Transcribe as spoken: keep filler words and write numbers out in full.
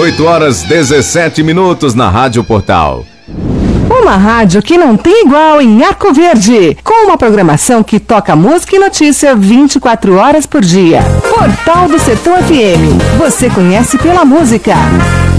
oito horas dezessete minutos na Rádio Portal. Uma rádio que não tem igual em Arco Verde, com uma programação que toca música e notícia vinte e quatro horas por dia. Portal do Sertão F M. Você conhece pela música.